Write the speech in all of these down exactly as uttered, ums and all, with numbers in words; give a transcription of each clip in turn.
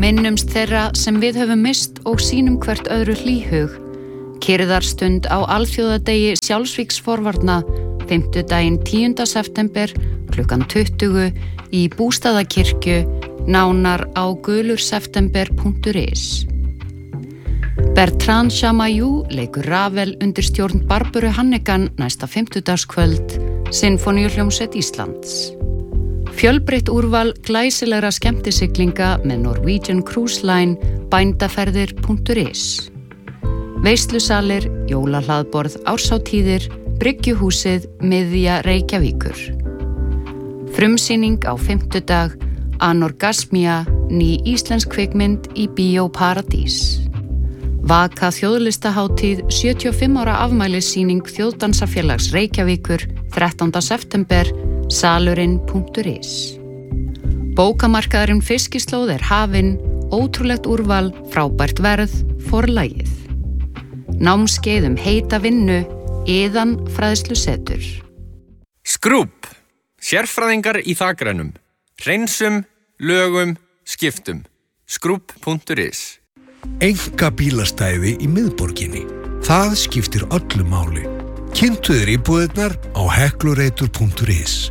Minnumst þeirra sem við höfum mist og sýnum hvert öðru hlýhug. Kyrrðarstund á alþjóðadegi sjálfsvígsforvarna fimmtudaginn tíunda september klukkan tuttugu í Bústaðakirkju, nánar á gulurseptember punktur is. Bertrand Chamayou leikur Ravel undir stjórn Barböru Hannigan næsta fimmtudagskvöld, Sinfóníuhljómsveit Íslands. Fjölbreytt úrval glæsilegra skemmtisiglinga með Norwegian Cruise Line, bændaferðir punktur is. Veislusalir, jólahlaðborð, árshátíðir, Bryggjuhúsið, miðja Reykjavíkur. Frumsýning á fimmtudag, Anorgasmía, ný íslensk kvikmynd í Bíó Paradís. Vaka þjóðlistahátíð, sjötíu og fimm ára afmælissýning Þjóðdansafélags Reykjavíkur, þrettánda september, salurinn punktur is. Bókamarkaðurinn Fiskislóð er hafinn, ótrúlegt úrval, frábært verð, forlagið. Námskeið um heita vinnu, Iðan fræðslusetur. Skrúbb, sérfræðingar í þakrænum, hreinsum, lögum, skiptum. Skrúbb punktur is. Enga bílastæði í miðborginni. Það skiptir öllu máli. Kynntu þér íbúðirnar á heklureitur punktur is.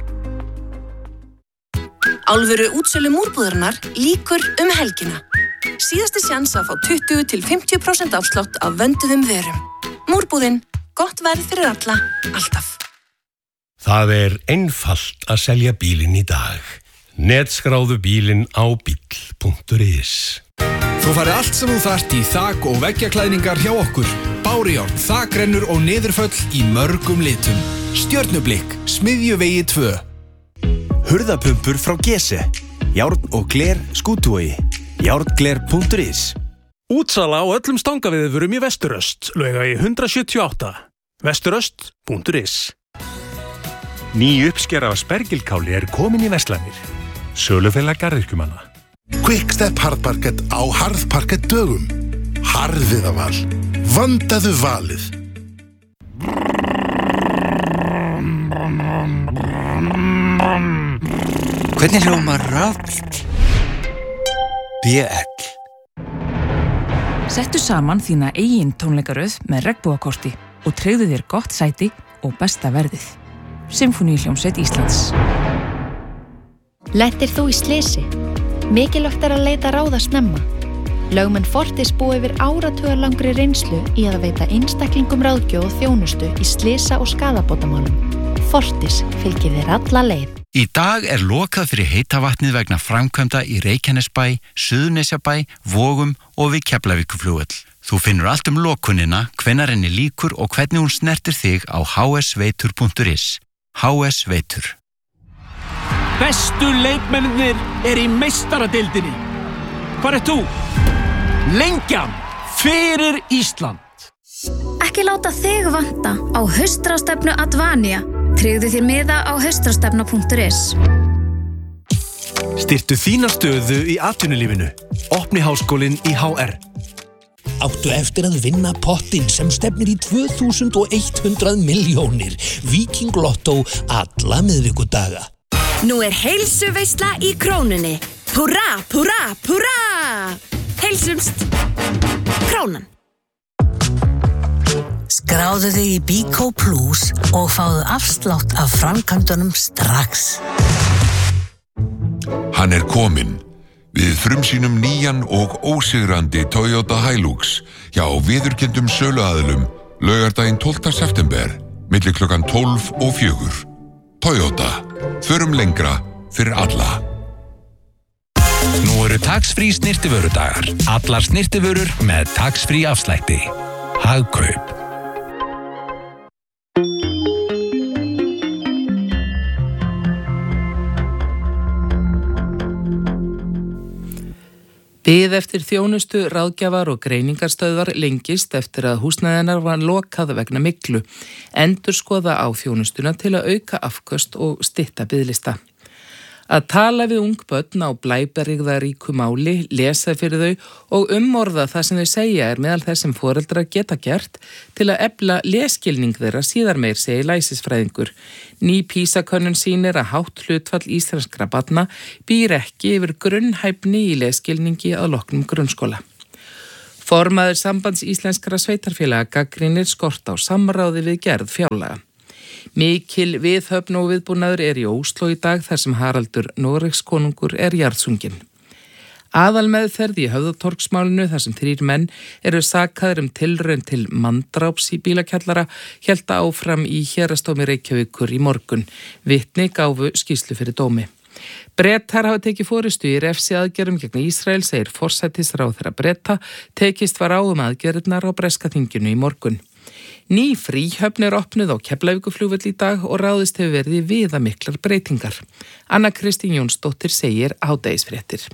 Alvöru útsölu múrbúðarinnar líkur um helgina. Síðasti sjans að fá tuttugu til fimmtíu prósent afslátt af vönduðum vörum. Múrbúðin, gott verð fyrir alla, alltaf. Það er einfalt að selja bílinn í dag. Netskráðu bílinn á bíll punktur is. Þú farið allt sem þú þarft í þak- og veggjaklæðningar hjá okkur. Bárujárn, þakrennur og niðurföll í mörgum litum. Stjörnublikk, Smiðjuvegi tvö. Hurðapumpur frá Gese. Járn og gler Skútuvogi. járngler punktur is. Útsala á öllum stangaviðvörum í Vesturöst, Laugavegi hundrað sjötíu og átta. vesturöst punktur is. Ný uppskera af spergilkáli er komin í verslanir. Sölufélag garðyrkjumanna. Quickstep harðparkett á harðparkett dögum. Harðviða val. Vandaðu valið. Hvernig hljómar rafbíll? B L. Settu saman þína eigin tónleikaröð með regnbogakorti og tryggðu þér gott sæti og besta verðið. Sinfóníuhljómsveit Íslands. Lentir þú í slysi? Mikilvægt er að leita ráða snemma. Lögmenn Fortis búa yfir áratugarlangri reynslu í að veita einstaklingum ráðgjöf og þjónustu í slysa- og skaðabótamálum. Fortis fylgir þér alla leið. Í dag er lokað fyrir heita vatnið vegna framkvæmda í Reykjanesbæ, Suðurnesjabæ, Vogum og við Keflavíkurflugvöll. Þú finnur allt um lokunina, hvenær henni lýkur og hvernig hún snertir þig á h s veitur punktur is. H S Veitur. Bestu leikmennir er í meistaradeildinni. Hvar er þú? Lengjan fyrir Ísland. Ekki láta þig vanta á haustráðstefnu Advania. Tryggðu þér miða á haustrastefna punktur is. Styrktu þína stöðu í atvinnulífinu. Opni háskólinn í H R. Áttu eftir að vinna pottinn sem stefnir í tvö þúsund og hundrað milljónir. Viking Lotto alla miðvikudaga. Nú er heilsuveisla í Krónunni. Húrra, húrra, húrra! Heilsumst! Krónan. Skráðu þig í Bíkó Plus og fáðu afslátt af framkvæmdunum strax. Hann er kominn. Við frumsýnum nýjan og ósigrandi Toyota Hilux hjá viðurkenndum söluaðilum laugardaginn tólfta september milli klukkan tólf og fjögur. Toyota. Förum lengra fyrir alla. Nú eru tax-free snyrtivörudagar. Allar snyrtivörur með tax-free afslætti. Hagkaup. Bið eftir þjónustu, ráðgjafar og greiningarstöðvar lengist eftir að húsnæðinar var lokað vegna myglu. Endurskoða á þjónustuna til að auka afköst og stytta biðlista. Að tala við ung börn á blæbrigðaríku máli, lesa fyrir þau og umorða það sem þau segja er meðal þess sem foreldrar geta gert til að efla lesskilning þeirra síðar meir, segir læsisfræðingur. Ný PISA-könnun sýnir að hátt hlutfall íslenskra barna býr ekki yfir grunnhæfni í lesskilningi að loknum grunnskóla. Formaður Sambands íslenskra sveitarfélaga gagnrýnir skort á samráði við gerð fjárlaga. Mikil viðhöfn og viðbúnaður er í Ósló í dag þar sem Haraldur Noregskonungur er jarðsunginn. Aðalmeðferð í Höfðatorgsmálinu þar sem þrír menn eru sakaðir um tilraun til manndráps í bílakjallara hélt áfram í Héraðsdómi Reykjavíkur í morgun. Vitni gáfu skýrslu fyrir dómi. Bretar hafa tekið forystu í refsiaðgerðum gegn Ísrael, segir forsætisráðherra Breta, tekist var á um aðgerðirnar á breska þinginu í morgun. Ný fríhöfn er opnuð á Keflavíkurflugvöll í dag og ráðist hefur verið í viðamiklar breytingar. Anna Kristín Jónsdóttir segir hádegisfréttir.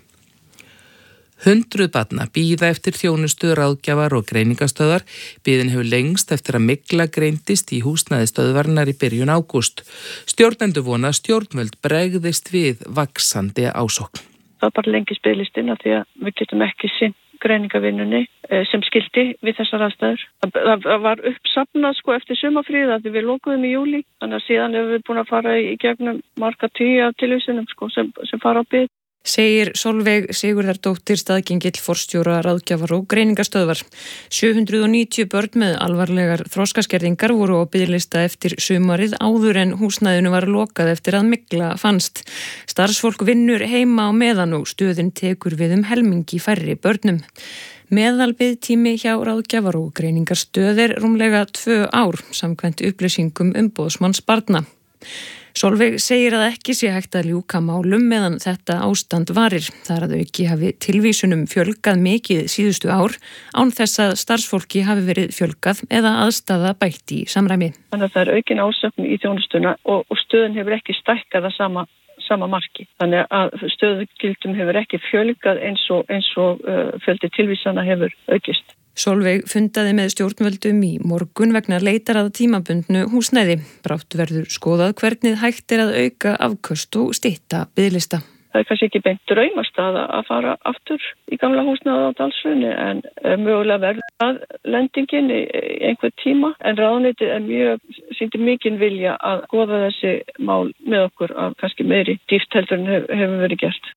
Hundruð barna bíða eftir þjónustu, ráðgjafar og greiningastöðvar. Biðin hefur lengst eftir að mygla greindist í húsnæði stöðvarinnar í byrjun ágúst. Stjórnendur vona að stjórnvöld bregðist við vaxandi ásókn. Það bara lengist biðlistin af því að við getum ekki sinnt greiningavinnunni sem skildi við þessar aðstæður. Það var uppsafnað sko eftir sumarfríð að við lokuðum í júlí, þannig að síðan hefur við búin að fara í gegnum marga tíu af tilvísunum sko sem, sem fara á bið. Segir Sólveig Sigurðardóttir staðgengill forstjóra ráðgjafar og greiningastöðvar. sjö hundruð níutíu börn með alvarlegar þroskaskerðingar voru á biðlista eftir sumarið áður en húsnæðinu var lokað eftir að mygla fannst. Starfsfólk vinnur heima á meðan og stöðin tekur við um helmingi færri börnum. Meðalbiðtími hjá ráðgjafar og greiningarstöð er rúmlega tvö ár samkvæmt upplýsingum umboðsmanns barna. Sólveig segir að ekki sé hægt að ljúka málum meðan þetta ástand varir. Þar að auki hafi tilvísunum fjölgað mikið síðustu ár án þess að starfsfólki hafi verið fjölgað eða aðstaða bætt í samræmi. Þannig að það er aukin ásökn í þjónustuna og, og stöðin hefur ekki stækkað að sama, sama marki. Þannig að stöðugildum hefur ekki fjölgað eins og, eins og uh, fjöldi tilvísana hefur aukist. Sólveig fundaði með stjórnvöldum í morgun vegna leitar að tímabundnu húsnæði. Brátt verður skoðað hvernig hægt er að auka afköst og stytta biðlista. Það er kannski ekki beint draumastaða að fara aftur í gamla húsnæði á Dalshruni en mögulega verður það lendingin í einhver tíma. En ráðuneytið er mjög, sýndi mikinn vilja að skoða þessi mál með okkur af kannski meiri dýpt heldur en hefur verið gert.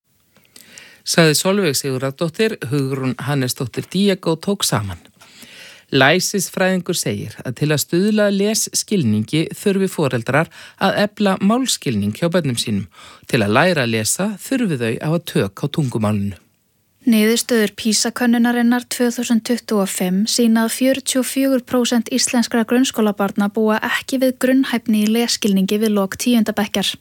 Sagði Sólveig Sigurðardóttir, Hugrún Hannesdóttir Díagó tók saman. Læsisfræðingur segir að til að stuðla lesskilningi þurfi foreldrar að efla málskilning hjá börnum sínum. Til að læra að lesa þurfi þau að hafa tök á tungumálinu. Niðurstöður PISA-könnunarinnar tvö þúsund tuttugu og fimm sýna að fjörutíu og fjögur prósent íslenskra grunnskólabarna búa ekki við grunnhæfni í lesskilningi við lok tíunda bekkjar.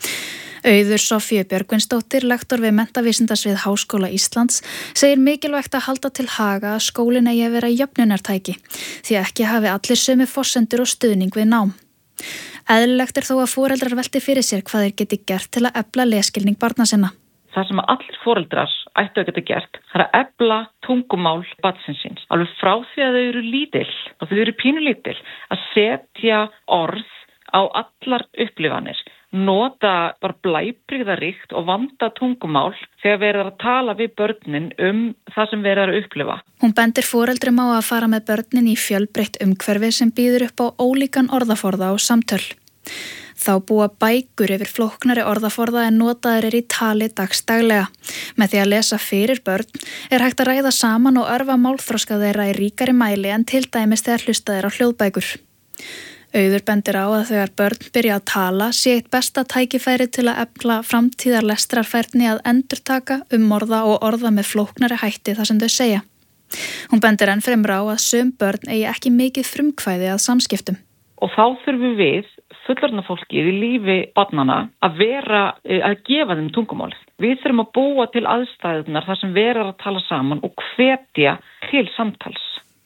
Auður Sofíu Björgvinsdóttir, lektor við menntavísindasvið Háskóla Íslands, segir mikilvægt að halda til haga að skólinn eigi að vera jöfnunartæki, því ekki hafi allir sömu forsendur og stuðning við nám. Eðlilegt er þó að foreldrar velti fyrir sér hvað þeir geti gert til að efla lesskilning barna sinna. Það sem allir foreldrar ættu að geta gert, það er að efla tungumál barnsins síns. Alveg frá því að þau eru lítil og þau eru pínulítil, að setja orð á allar upplifanir. Nota bara blæbrigðaríkt og vanda tungumál þegar við erum að tala við börnin um það sem við erum að upplifa. Hún bendir foreldrum á að fara með börnin í fjölbreytt umhverfi sem býður upp á ólíkan orðaforða og samtöl. Þá búa bækur yfir flóknari orðaforða en notaðir er í tali dagsdaglega. Með því að lesa fyrir börn er hægt að ræða saman og örva málþroska þeirra í ríkari mæli en til dæmis þegar hlustað er á hljóðbækur. Auður bendir á að þegar börn byrja að tala sé eitt besta tækifæri til að efla framtíðar lestrarfærni að endurtaka, umorða og orða með flóknari hætti það sem þau segja. Hún bendir enn fremur á að sum börn eigi ekki mikið frumkvæði að samskiptum. Og þá þurfum við, fullorðna fólkið í lífi barnanna, að vera, að gefa þeim tungumálið. Við þurfum að búa til aðstæðunar þar sem við erum að tala saman og hvetja til samtals.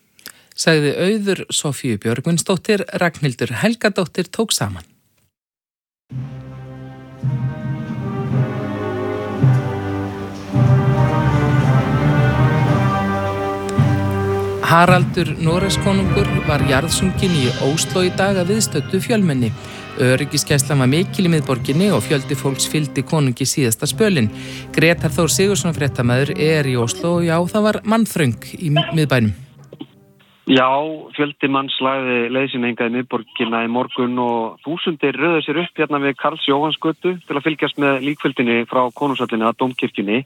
Sagði Auður Sofíu Björgvinsdóttir, Ragnhildur Helgadóttir tók saman. Haraldur Noregskonungur var jarðsunginn í Ósló í dag að viðstöddu fjölmenni. Öryggisgæslan var mikil í miðborginni og fjöldi fólks fylgdi konungi síðasta spölinn. Grétar Þór Sigurðsson fréttamaður er í Oslo og já, það var mannþröng í miðbænum. Já, fjöldi manns lagði leið sína hingað í miðborgina í morgun og þúsundir röðu sér upp hérna við Karls Jóhannsgötu til að fylgjast með líkfjöldinni frá konungshöllinni að Dómkirkjunni.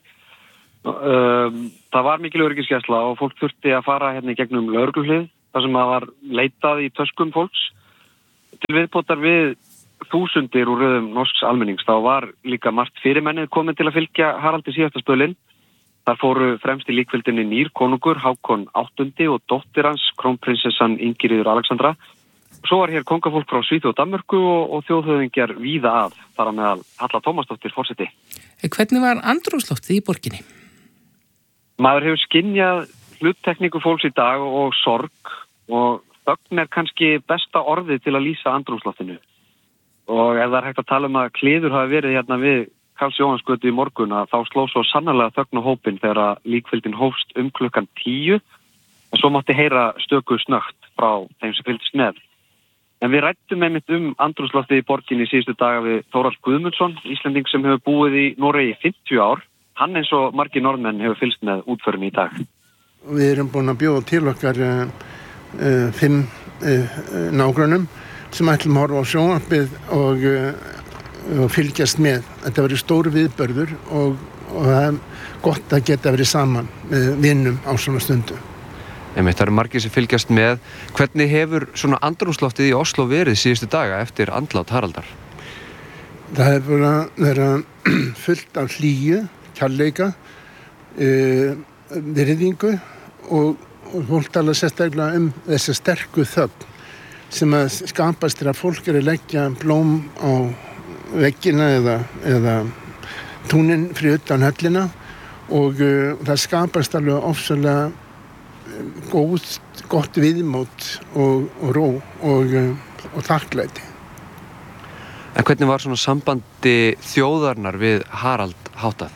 Það var mikil öryggisgæsla og fólk þurfti að fara hérna í gegnum lögregluhlið þar sem það var leitað í töskum fólks. Til viðbótar við þúsundir úr röðum norsks almennings þá var líka margt fyrirmennið komin til að fylgja Haraldi síðasta spölinn. Þar fóru fremst í líkfjöldinni nýr konungur Hákon áttunda og dóttir hans krónprinsessan Ingiriður Alexandra. Svo var hér kongafólk frá Svíþjóð og Danmörku og, og þjóðhöfðingjar víða að, þar á meðal Halla Tómasdóttir forseti. Hvernig var andrúmsloftið í borginni? Maður hefur skynjað hluttekningu fólks í dag og sorg og þögn er kannski besta orðið til að lýsa andrúmsloftinu. Og ef það er hægt að tala um að kliður hafi verið hérna við Karls Jóhannsgötu í morgun að þá sló svo sannarlega þögn á hópinn þegar líkfjöldin hófst um klukkan tíu en svo mátti heyra stöku snögt frá þeim sem fylgdist með. En við rættum einmitt um andrúmsloftið í borginni síðustu daga við Þórald Guðmundsson, Íslending sem hefur búið í Noregi í fimmtíu ár. Hann eins og margir norðmenn hefur fylgst með útförinni í dag. Við erum búin að bjóða til okkar uh, uh, fimm uh, nágrönnum sem ætlum að horfa á sjónvarpið og uh, og fylgjast með. Þetta verið stór viðbörður og, og það er gott að geta verið saman með vinnum á svona stundu. Einmitt, það eru margir sem fylgjast með. Hvernig hefur svona andrúmsloftið í Oslo verið síðustu daga eftir andlát Haraldar? Það hefur verið fullt af hlýju, kærleika, uh, virðingu og, og fólk tala sérstaklega um þessa sterku þögn sem að skapast þegar fólk er að leggja blóm á veggina eða, eða túnin fyrir utan höllina og uh, það skapast alveg ofsalega góð, gott viðmót og, og ró og, uh, og þakklæti. En hvernig var svona sambandi þjóðarinnar við Harald háttað?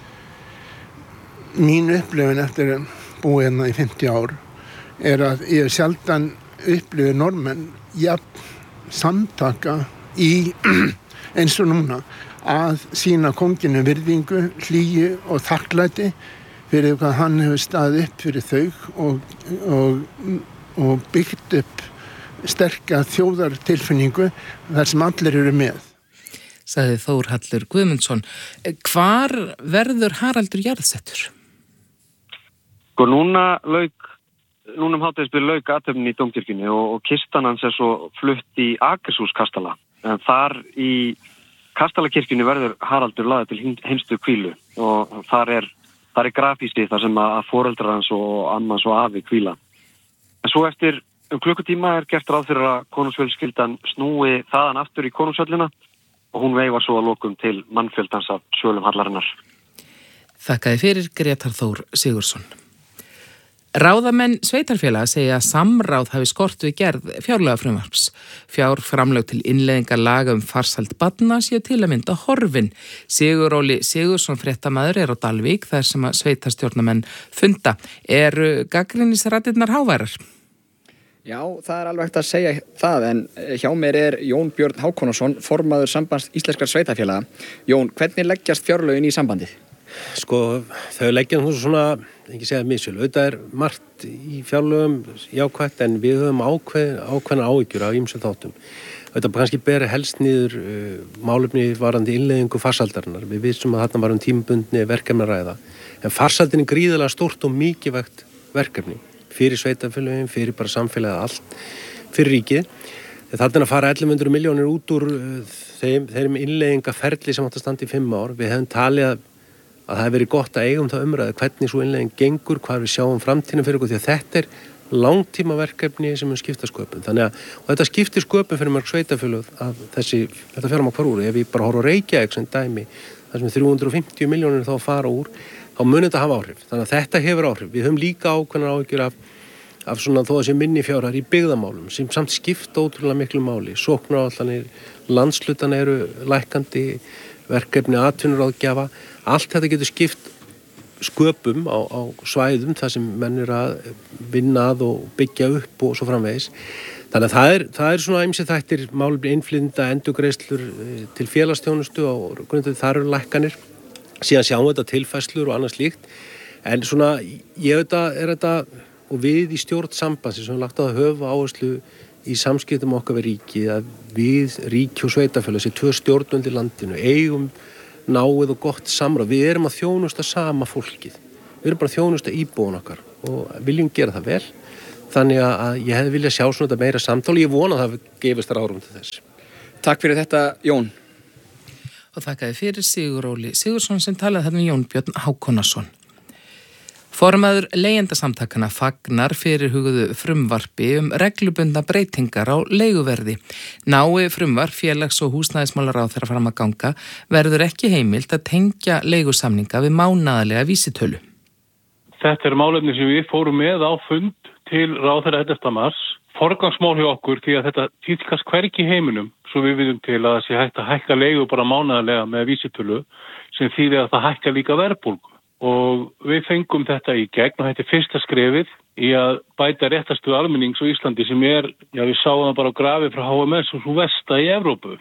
Mín upplifun eftir að búa hérna í fimmtíu ár er að ég sjaldan upplifið normenn jafn samtaka í eins og núna að sína konginu virðingu, hlýju og þakklæti fyrir hvað hann hefur staðið upp fyrir þau og, og, og byggt upp sterka þjóðartilfinningu þar sem allir eru með. Sagði Þórhallur Guðmundsson. Hvar verður Haraldur jarðsettur? Sko núna lauk núna um hádegisbil lauk athöfnin í Dómkirkjunni og, og kistan hans er svo flutt í Akershúskastala. En þar í Kastalakirkjunni verður Haraldur lagður til hinstu hvílu og þar er, þar er grafhýsi þar sem að foreldrar hans og ammans og afi hvíla. En svo eftir um klukkutíma er gert ráð fyrir að konungsfjölskyldan snúi þaðan aftur í konungshöllina og hún veifar svo að lokum til mannfjöldans af svölum hallarinnar. Þakkaði fyrir Grétar Þór Sigurðsson. Ráðamenn sveitarfélaga segja að samráð hafi skort við gerð fjárlagafrumvarps. Fjárframlög til innleiðingar laga um farsæld barna séu til að mynda horfin. Siguróli Sigurðsson fréttamaður er á Dalvík þar sem að sveitarstjórnarmenn funda. Eru gagnrýnisraddirnar háværar? Já, það er alveg hægt að segja það en hjá mér er Jón Björn Hákonarson, formaður sambands íslenskra sveitarfélaga. Jón, hvernig leggjast fjárlögin í sambandið? Sko, þau leggja nú svona, ekki segja misjöl, auðvitað er margt í fjárlögum jákvætt en við höfum ákveð, ákveðna áhyggjur af ýmsum þáttum. Þetta kannski beri helst niður uh, málefni varandi innleiðingu farsældarinnar. Við vissum að þarna varum tímabundni verkefni að ræða. En farsældin er gríðarlega stórt og mikilvægt verkefni fyrir sveitarfélögin, fyrir bara samfélagið allt, fyrir ríkið. Þarna að fara ellefu hundruð milljónir út úr uh, þeim, þeim innleiðingaferli sem átt að standa í fimm ár. Við hefum talið að að það hefur verið gott að eigum það umræðu hvernig svo innleiðing gengur, hvað við sjáum framtíðina fyrir okkur því að þetta er langtímaverkefni sem mun skipta sköpum. Þannig að og þetta skiptir sköpum fyrir mörg sveitafélög að þessi, þetta fer á maður hvar úr. Ef við bara horfum á Reykjavík sem dæmi, þar sem þrjú hundruð og fimmtíu milljónir þá að fara úr, þá mun þetta hafa áhrif. Þannig að þetta hefur áhrif. Við höfum líka ákveðnar áhyggjur af, af svona þó að sé minni fjárhæðir í byggðamálum sem samt skipta ótrúlega miklu máli. Sóknaráætlanir, landshlutanir eru lækkandi, verkefni atvinnuráðgjafa, allt þetta getur skipt sköpum á, á svæðum þar sem menn er að vinna að og byggja upp og svo framvegis. Þannig að það er, það er svona ýmsir þættir, málefni innflytjenda, endurgreiðslur til félagsþjónustu og grundið þar eru lækkanir. Síðan sjáum við þetta tilfærslur og annað slíkt. En svona, ég veit að er þetta, og við í stjórn sambandsins sem við lagt á að höfa áherslu í samskiptum okkar við ríkið, að við ríki og sveitafélag, þessi tvö stjórnvöld í landinu, eigum náið og gott samráð. Við erum að þjónusta sama fólkið. Við erum bara að þjónusta íbúin okkar og viljum gera það vel. Þannig að ég hefði viljað sjá svona þetta meira samtal og ég vona að það gefist ráðrúm til þess. Takk fyrir þetta, Jón. Og þakkaði fyrir Sigur Óli Sigursson sem talaði þarna um Jón Björn Hákonarson. Formaður leigjendasamtakana fagnar fyrir hugðu frumvarpi um reglubundna breytingar á leiguverði. Nái frumvarp félags- og húsnæðismálaráðherra fram að ganga verður ekki heimilt að tengja leigusamninga við mánaðarlega vísitölu. Þetta er málefni sem við fórum með á fund til ráðherra ellefta mars. Forgangsmál hjá okkur því að þetta tíðkast hvergi í heiminum svo við viðum til að það sé hægt að hækka leigu bara mánaðarlega með vísitölu sem þýðir að það hækka líka verðbólgu. Og við fengum þetta í gegn og þetta er fyrsta skrefið í að bæta réttarstöðu almennings á Íslandi sem er, já við sáum það bara á grafi frá H M S og svo versta í Evrópu.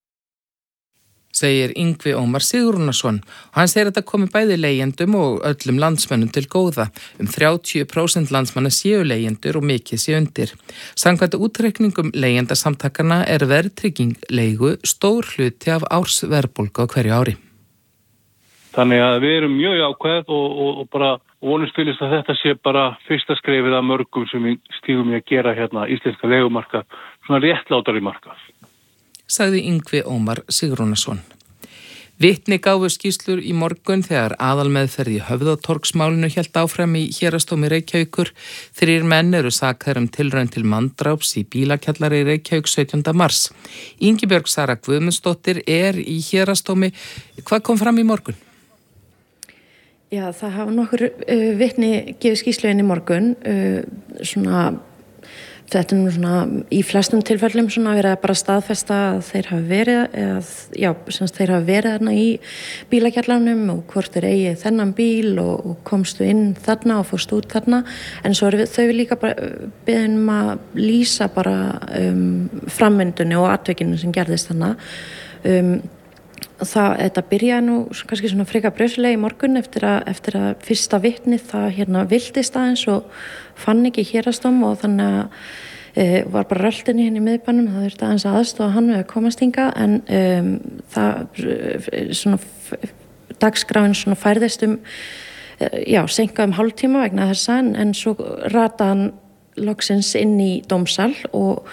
Segir Yngvi Ómar Sigurúnarsson. Hann segir að þetta komi bæði leigjendum og öllum landsmönnum til góða. Um þrjátíu prósent landsmanna séu leigjendur og mikið sé undir. Samkvæmt útreikningum leigjendasamtakana er verðtrygging leigu stór hluti af ársverðbólgu á hverju ári. Þannig að við erum mjög ákveð og, og, og bara vonumst til þess að þetta sé bara fyrsta skrefið af mörgum sem við stígum í að gera hérna íslenska leigumarkað, svona réttlátari markað. Sagði Yngvi Ómar Sigurúnarsson. Vitni gáfu skýrslur í morgun þegar aðalmeðferð í Höfðatorgsmálinu hélt áfram í Héraðsdómi Reykjavíkur. Þrír menn eru sakaðir um tilraun til manndráps í bílakjallari í Reykjavík sautjánda mars. Ingibjörg Sara Guðmundsdóttir er í Héraðsdómi. Hvað kom fram í morgun? Já, það hafa nokkur uh, vitni gefið skýrslu inn í morgun. Uh, svona, þetta er svona í flestum tilfellum svona verið að bara staðfesta að þeir hafa verið, eða, já, semst þeir hafa verið þarna í bílakjallanum og hvort þeir eigi þennan bíl og, og komstu inn þarna og fórst út þarna. En svo er við, þau líka bara beðin um að lýsa bara um, frammyndunni og atvikinu sem gerðist þarna. Um, Það, þetta byrjaði nú kannski svona freka brösulega í morgun eftir að, eftir að fyrsta vitni það hérna viltist aðeins og fann ekki Héraðsdóm og þannig að e, var bara röltinni hérna í miðbænum, það þurfti aðeins aðstoða hann við að komast hingað en um, það svona dagskráin svona færðist um já, seinkað um hálftíma vegna þessa en, en svo rataði hann loksins inn í dómsal og,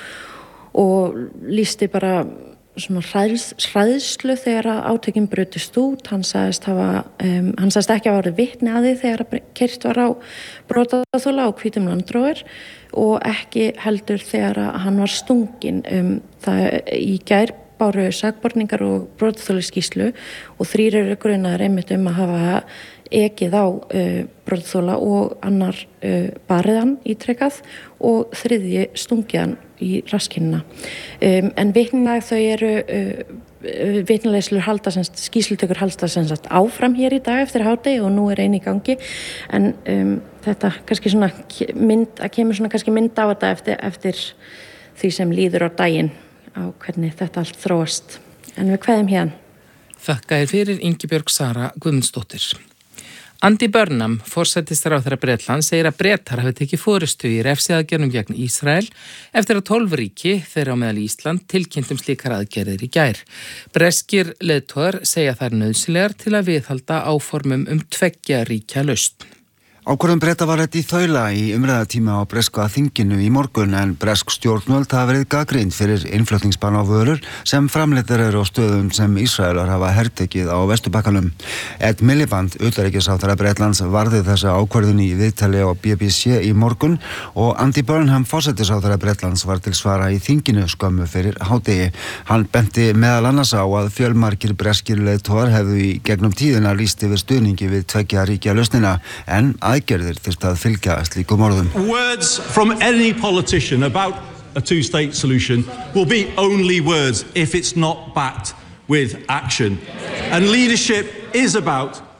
og lýsti bara svona hræðs, hræðslu þegar að átökin brutust út. Hann sagðist hafa, um, hann sagðist ekki að vera vitni að því þegar að keyrt var á brotaþola á hvítum landróður og ekki heldur þegar að hann var stunginn. Um, það í gær báru sakborningar og brotaþolaskýrslu og þrír eru grunaðir einmitt um að hafa ekið á uh, brotaþola og annar uh, bariðan ítrekað og þriðji stungiðan í raskinna. Um, en vitnilega þau eru uh, vitnilegslur halda semst, skýrslutökur halda semst áfram hér í dag eftir hádegi og nú er einn í gangi en um, þetta kannski svona mynd, að kemur svona kannski mynd á þetta eftir, eftir því sem líður á daginn á hvernig þetta allt þróast. En við kveðum hérna. Þakka er fyrir Ingibjörg Sara Guðmundsdóttir. Andy Burnham, forsætisráðherra Bretlands, segir að Bretar hafi tekið forystu í refsiaðgerðum gegn Ísrael eftir að tólf ríki, þeirra á meðal Ísland, tilkynntum slíkar aðgerðir í gær. Breskir leiðtogar segja þær nauðsynlegar til að viðhalda áformum um tveggja ríkja lausn. Ákvörðun Breta var þetta í þaula í umræðatíma á breska þinginu í morgun en bresk stjórnvöld hafa verið gagnrýnd fyrir innflutningsbann á vörur sem framleiddir eru á stöðum sem Ísraelar hafa hertekið á Vesturbakkanum. Ed Miliband, utanríkisráðherra Bretlands, varði þessa ákvörðun í viðtali á B B C í morgun og Andy Burnham, forsætisráðherra Bretlands, var til svara í þinginu skömmu fyrir hádegi. Hann benti meðal annars á að fjölmargir breskir leiðtogar hefðu í gegnum tíðina lýst yfir stuðningi við tveggja ríkja lausnina en aðgerðir þyrfti að fylgja slíkum orðum. Words from any politician about a two-state solution will be only words if it's not backed with action. And leadership is about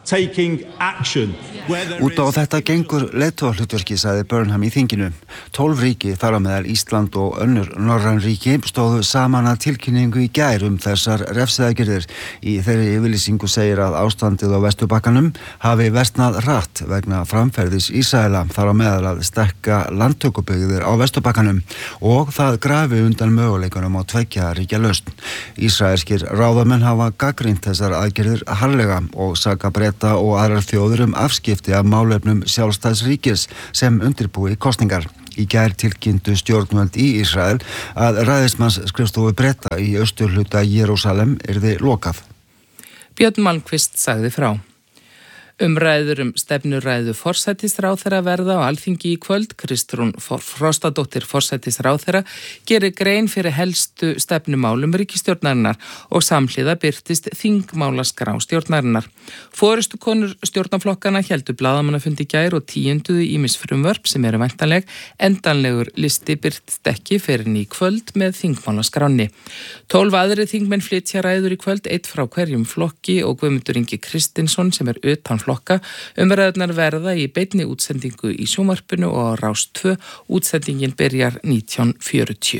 taking action. Út á þetta gengur leiðtogahlutverki, sagði Burnham í þinginu. Tólf ríki, þar á meðal Ísland og önnur norræn ríki, stóðu saman að tilkynningu í gær um þessar refsiðaðgerðir. Í þeirri yfirlýsingu segir að ástandið á Vesturbakkanum hafi versnað hratt vegna framferðis Ísraela, þar á meðal að stekka landtökubyggðir á Vesturbakkanum og það grafi undan möguleikunum á tveggja ríkja lausn. Ísraelskir ráðamenn hafa gagnrýnt þessar aðgerðir harðlega og saka Breta og aðrar þjóðir um afskipti af málefnum sjálfstæðs ríkis sem undirbúi kosningar. Í gær tilkynntu stjórnvöld í Ísrael að ræðismanns skrifstofu Breta í austurhluta Jerúsalem yrði lokað. Björn Malmqvist sagði frá. Umræður um stefnuræðu forsætisráðherra verða á Alþingi í kvöld. Kristrún Frostadóttir forsætisráðherra gerir grein fyrir helstu stefnumálum ríkisstjórnarinnar og samhliða birtist þingmálaskrá stjórnarinnar. Forystukonur stjórnarflokkana héldu blaðamannafundi í gær og tíunduðu ýmis frumvörp sem eru væntanleg. Endanlegur listi birtist ekki fyrr en í kvöld með þingmálaskránni. Tólf aðrir þingmenn flytja ræður í kvöld, eitt frá hverjum flokki og Guðmundur Ingi Kristinsson sem er utan flokka. Umræðurnar verða í beinni útsendingu í sjónvarpinu og á Rás tvö. Útsendingin byrjar nítján fjörutíu.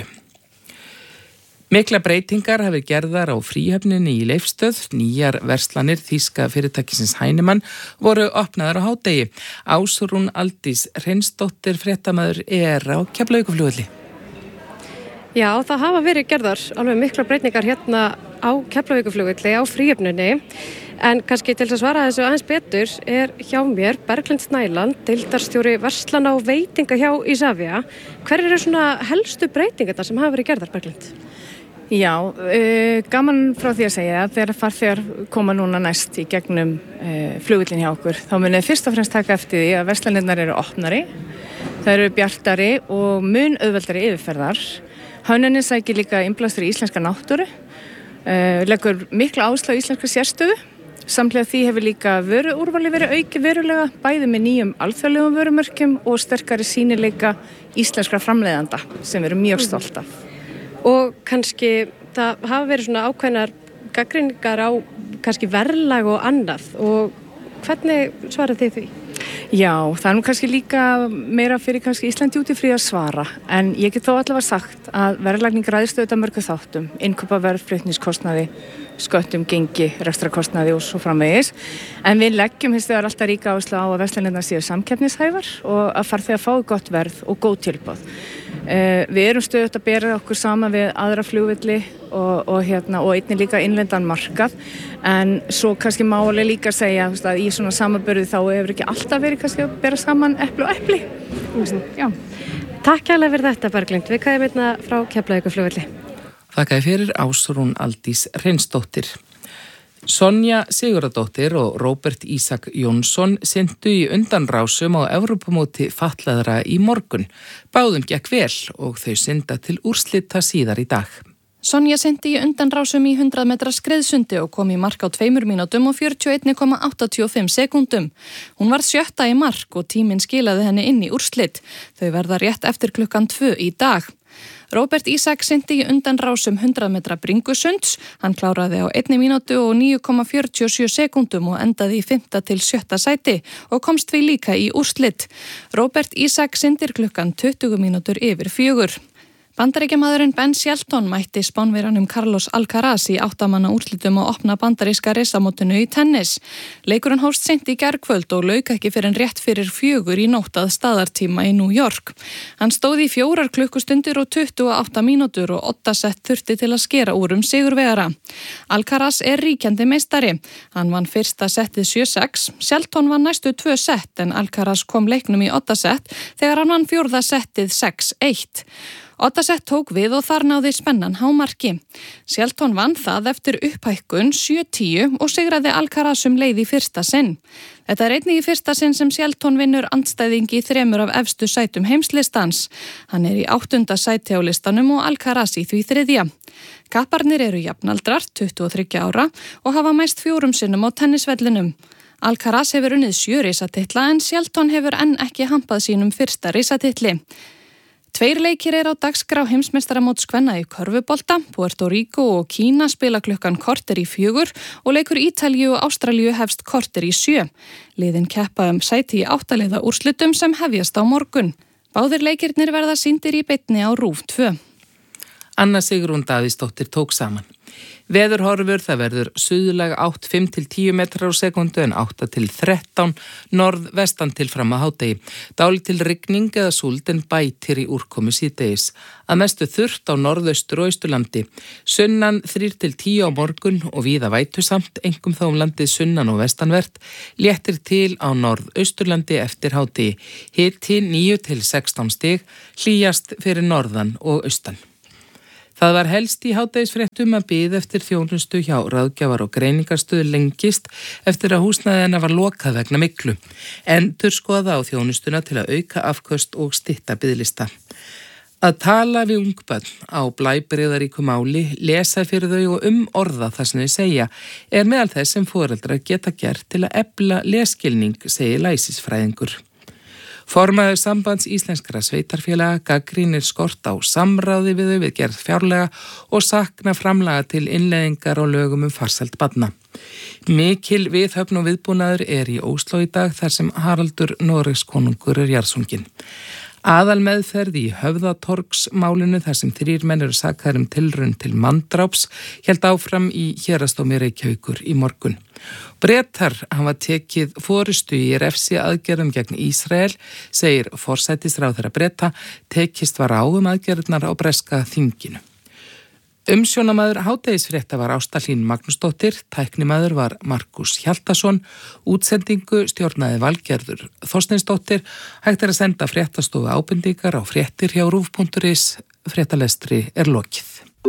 Mikla breytingar hafi gerðar á fríhöfninni í Leifsstöð. Nýjar verslanir þýska fyrirtækisins Heinemann voru opnaðar á hádegi. Ásrún Aldís Hreinsdóttir fréttamaður er á Keflavíkurflugvelli. Já, það hafa verið gerðar alveg mikla breytingar hérna á Keflavíkurflugvelli á fríhöfninni. En kannski til að svara þessu aðeins betur er hjá mér Berglind Snæland, deildarstjóri verslana og veitinga hjá Isavia. Hver eru svona helstu breytingarnar sem hafa verið gerðar, Berglind? Já, uh, gaman frá því að segja að þegar farþegar koma núna næst í gegnum uh, flugvillin hjá okkur, þá munið fyrst og fremst taka eftir því að verslanirnar eru opnari, það eru bjartari og mun auðveldari yfirferðar. Hönnunin sækir líka innblástur í íslenska náttúru, uh, leggur mikla áherslu á íslenska sérstöðu. Samhliða því hefur líka vöruúrvali verið auki verulega, bæði með nýjum alþjóðlegum vörumörkjum og sterkari sýnileika íslenskra framleiðanda sem við erum mjög stolt af. Og kannski það hafa verið svona ákveðnar gagnrýningar á kannski verðlag og annað og hvernig svarað þið því? Já, það er nú kannski líka meira fyrir kannski Íslandi út í frí að svara, en ég get þó allavega sagt að verðlagning ræðist auðvitað mörgu þáttum, innkaupaverð, flutningskostnaði, sköttum, gengi, rekstrakostnaði og svo framvegis, en við leggjum hins vegar alltaf ríka áherslu á að verslanirnar séu samkeppnishæfar og að farþegar fái gott verð og góð tilboð. Uh, við erum stöðugt að bera okkur saman við aðra flugvelli og, og, hérna, og einnig líka innlendan markað, en svo kannski má alveg líka segja veist, að í svona samanburði þá hefur ekki alltaf verið kannski að bera saman epli og epli. Mm. Já. Takk kærlega fyrir þetta, Berglind. Við kæðum einna frá Keflavíkurflugvelli. Þakkaði fyrir Ásrún Aldís Hreinsdóttir. Sonja Sigurðardóttir og Róbert Ísak Jónsson syntu í undanrásum á Evrópumóti fatlaðra í morgun. Báðum gekk vel og þau synda til úrslita síðar í dag. Sonja syndi í undanrásum í hundrað metra skreiðsundi og kom í mark á tveimur mínútum og fjörutíu og einn komma áttatíu og fimm sekúndum. Hún var sjötta í mark og tíminn skilaði henni inn í úrslit. Þau verða rétt eftir klukkan tvö í dag. Róbert Ísak syndi í undanrásum hundrað metra bringusunds. Hann kláraði á einni mínútu og níu komma fjörutíu og sjö sekúndum og endaði í fimmta til sjötta sæti og komst því líka í úrslit. Róbert Ísak syndir klukkan tuttugu mínútur yfir fjögur. Bandaríkjamaðurinn Ben Shelton mætti Spánverjanum Carlos Alcaraz í áttamanna úrslitum og opna bandaríska reisamótinu í tennis. Leikurinn hófst seint í gærkvöld og lauk ekki fyrr en rétt fyrir fjögur í nótt að staðartíma í New York. Hann stóð í fjórar klukkustundir og tuttugu og átta mínútur og åtta sett þurfti til að skera úr um sigurvegara. Alcaraz er ríkjandi meistari. Hann vann fyrsta settið sjö sex, Shelton vann næstu tvö sett en Alcaraz kom leiknum í åtta sett þegar hann vann fjórða settið sex eitt. Ottasett tók við og þar náði spennan hámarki. Shelton vann það eftir upphækkun sjö tíu og sigraði Alcaraz um leið í fyrsta sinn. Þetta er einnig í fyrsta sinn sem Shelton vinnur andstæðingi í þremur af efstu sætum heimslistans. Hann er í áttunda sæti á listanum og Alcaraz í því þriðja. Kapparnir eru jafnaldrar, tuttugu og þriggja ára, og hafa mæst fjórum sinnum á tennisvellinum. Alcaraz hefur unnið sjö risatitla en Shelton hefur enn ekki hampað sínum fyrsta risatitli. Tveir leikir er á dagskrá heimsmeistaramóts kvenna í körfubolta. Puerto Rico og Kína spila klukkan korter í fjögur og leikur Ítalíu og Ástralíu hefst korter í sjö. Liðin keppa um sæti í áttaliða úrslitum sem hefjast á morgun. Báðir leikirnir verða sýndir í beinni á RÚV tvö. Anna Sigrún Davíðsdóttir tók saman. Veðurhorfur það verður suðlæg átt fimm til tíu metrar á sekundu en átta til þrettán norðvestan til fram að hádegi. Dálítil rigning eða súld en bætir í úrkomu síðdegis. Að mestu þurrt á norðaustur og austurlandi. Sunnan þrír til tíu á morgun og víða vætusamt, einkum þó um landið sunnan og vestanvert. Léttir til á norðausturlandi eftir hádegi. Hiti níu til sextán stig, hlýjast fyrir norðan og austan. Það var helst í hádegisfréttum að bíða eftir þjónustu hjá ráðgjafar og greiningarstöð lengist eftir að húsnæði hennar var lokað vegna miklu. Endurskoða á þjónustuna til að auka afköst og stytta biðlista. Að tala við ungbönn á blæbrigðaríku máli, lesa fyrir þau og umorða það sem þau segja er meðal þess sem foreldrar geta gert til að efla lesskilning, segir læsisfræðingur. Formaður Sambands íslenskra sveitarfélaga gagnrýnir skort á samráði við þau við gerð fjárlaga og sakna framlaga til innleiðingar á lögum um farsæld barna. Mikil viðhöfn og viðbúnaður er í Ósló í dag þar sem Haraldur Noregskonungur er jarðsunginn. Aðalmeðferð í Höfðatorgsmálinu þar sem þrír menn eru sakaðir um tilraun til manndráps hélt áfram í Héraðsdómi Reykjavíkur í morgun. Bretar hafa tekið forystu í refsi aðgerðum gegn Ísrael, segir forsætisráðherra Breta, tekist var á um aðgerðnar á breska þinginu. Umsjónamaður hádegisfrétta var Ásta Hlín Magnúsdóttir, tæknimaður var Markus Hjaltason, útsendingu stjórnaði Valgerður Þorsteinsdóttir, hægt er að senda fréttastofu ábendingar á fréttir hjá rúv punktur is, fréttalestri er lokið.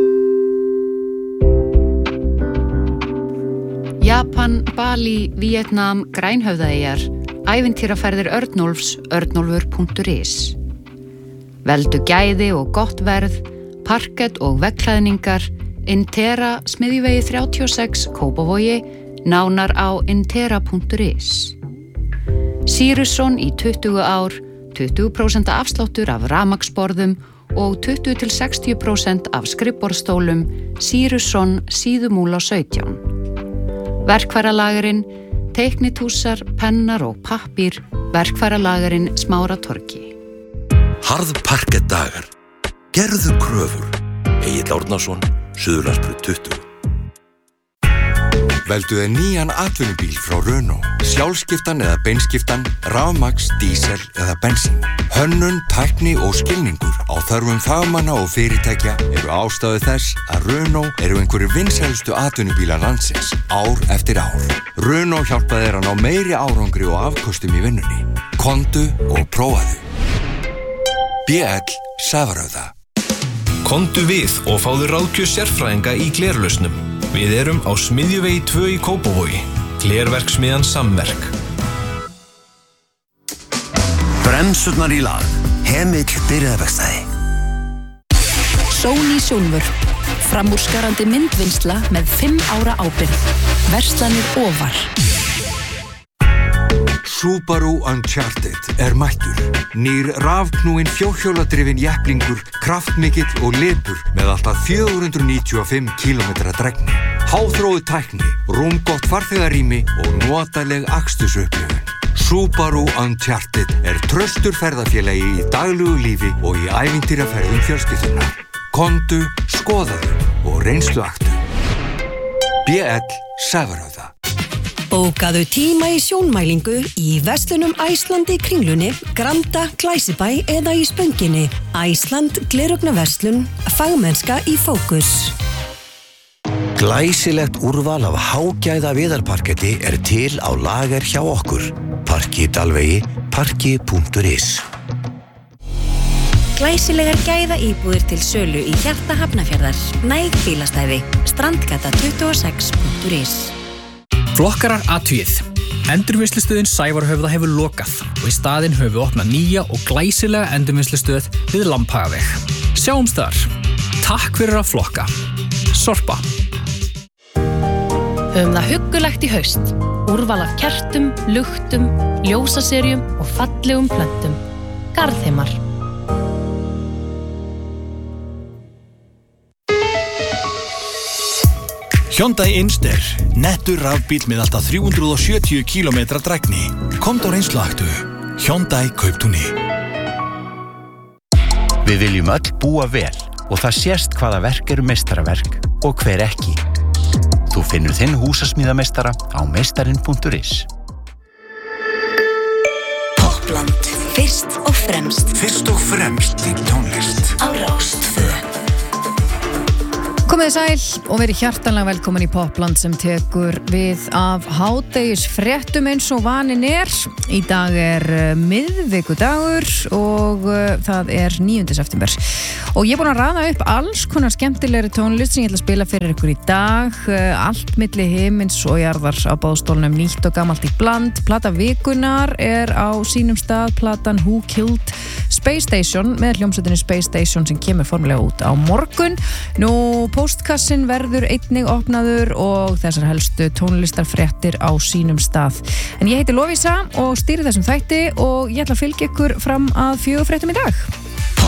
Japan, Bali, Vietnam, Grænhöfðaeyjar, ævintýraferðir Örnólfs, örnólfur punktur is. Veldu gæði og gott verð, parkett og veggklæðningar, Intera, smiðjuvegi þrjátíu og sex, Kópavogi, nánar á intera punktur is. Sýrusson í tuttugu ár, tuttugu prósent afsláttur af rafmagnsborðum og tuttugu til sextíu prósent af skrifborðsstólum, Sýrusson, Síðumúla sautján. Verkfæralagerinn, teiknitúsar, pennar og pappír, verkfæralagerinn Smáratorgi. Harðparkettdagar. Gerðu kröfur. Egill Árnason, Suðurlandsbraut tuttugu. Veldu þér nýjan atvinnubíl frá Renault. Sjálfskiptan eða beinskiptan, rafmagns, dísel eða bensín. Hönnun, tækni og skilningur á þörfum fagmanna og fyrirtækja eru ástæðu þess að Renault eru einhverjir vinsælustu atvinnubílar landsins ár eftir ár. Renault hjálpa þér að ná meiri árangri og afkostum í vinnunni. Komdu og prófaðu. B L Safarauða. Komdu við og fáðu ráðgjöf sérfræðinga í glerlausnum. Við erum á Smiðjuvegi tvö í Kópavogi. Glerverksmiðjan Samverk. Bremsurnar í lag. Hemill byrjaðarverkstæði. Sony Sjónvörp. Framúrskarandi myndvinnsla með fimm ára ábyrgð. Verslanir ofar. Subaru Uncharted er mættur. Nýr rafknúinn fjórhjóladrifinn jepplingur, kraftmikill og lepur með alltaf fjögur hundruð níutíu og fimm kílómetra drægni. Háþróuð tækni, rúmgott farþegarými og notaleg akstursupplifun. Subaru Uncharted er traustur ferðafélagi í daglugu lífi og í ævintýraferðum fjölskyldunnar. Komdu, skoðaðu og reynsluaktu. B L Safarauða. Bókaðu tíma í sjónmælingu í verslunum Æsland í Kringlunni, Granda, Glæsibæ eða í Spönginni. Æsland, gleraugnarverslun, fagmennska í fókus. Glæsilegt úrval af hágæða viðarparketti er til á lager hjá okkur. Parki Dalvegi, parki punktur is. Glæsilegar gæða íbúðir til sölu í hjarta Hafnarfjarðar. Næg bílastæði, strandgata tuttugu og sex punktur is. Flokkarar athugið. Endurvinnslustöðin Sævarhöfða hefur lokað og í staðinn höfum við opnað nýja og glæsilega endurvinnslustöð við Lambhagaveg. Sjáumst þar. Takk fyrir að flokka. Sorpa. Höfum það huggulegt í haust. Úrval af kertum, luktum, ljósaserjum og fallegum plöntum. Garðheimar. Hyundai Inster, nettur rafbíll með alltaf þrjú hundruð sjötíu kílómetra drægni. Komdu á reynslahættu. Hyundai Kauptúni. Við viljum öll búa vel og það sést hvaða verk eru meistaraverk og hver ekki. Þú finnur þinn húsasmíðameistara á meistarinn punktur is. Popland, fyrst og fremst. Fyrst og fremst þín tónlist. Á Rás tvö. Komið sæl og verið hjartanlega velkomin í Popland sem tekur við af hádegis fréttum eins og vanin er. Í dag er miðvikudagur og uh, það er níundi september. Og ég er búin að raða upp alls konar skemmtilegri tónlist sem ég ætla að spila fyrir ykkur í dag. Uh, allt milli himins og jarðar á báðstólnum, nýtt og gamalt í bland. Plata vikunar er á sínum stað, platan Who Killed Space Station með hljómsveitinni Space Station sem kemur formulega út á morgun. Nú, postkassin verður einnig opnaður og þessar helstu tónlistarfréttir á sínum stað. En ég heiti Lovísa og stýri þessum þætti og ég ætla að fylgja ykkur fram að fjögur fréttum í dag.